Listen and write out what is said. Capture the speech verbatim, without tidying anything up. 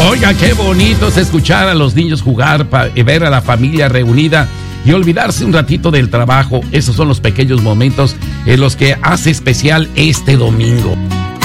Oiga, qué bonito es escuchar a los niños jugar, pa, ver a la familia reunida y olvidarse un ratito del trabajo. Esos son los pequeños momentos en los que hace especial este domingo.